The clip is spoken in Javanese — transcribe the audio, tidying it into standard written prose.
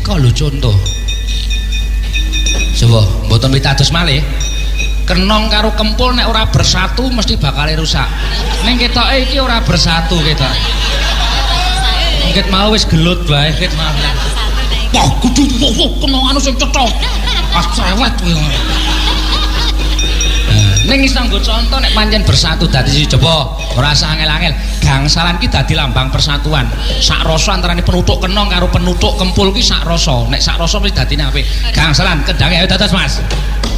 Nika lho contoh. Coba mboten pitados malih. Kenong karo kempul nek ora bersatu mesti bakal rusak. Ning ketoke iki ora bersatu ketok. Ket mau wis gelut bae ket mau. Wah, kudu kenong anu sing cetha. Ah cerewet kuwi. Ning iso nggo contoh nek pancen bersatu dadi coba ora usah angel-angel. Gangsalan ki dadi lambang persatuan. Sak rasa antarane penutuk kenong karo penutuk kempul ki sak rasa. Nek sak rasa mesti dadine apik. Gangsalan kendange ayo dados Mas.